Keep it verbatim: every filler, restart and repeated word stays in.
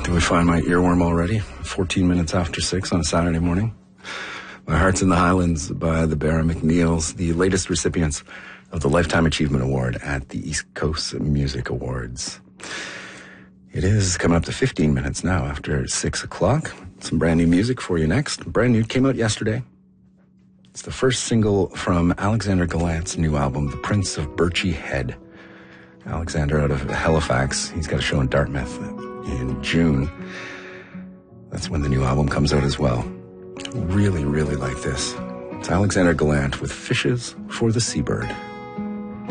Can we find my earworm already? fourteen minutes after six on a Saturday morning. My Heart's in the Highlands by the Barra McNeils, the latest recipients of the Lifetime Achievement Award at the East Coast Music Awards. It is coming up to fifteen minutes now after six o'clock. Some brand new music for you next. Brand new, came out yesterday. It's the first single from Alexander Gallant's new album, The Prince of Birchy Head. Alexander out of Halifax. He's got a show in Dartmouth in June. That's when the new album comes out as well. Really, really like this. It's Alexander Gallant with Fishes for the Seabird.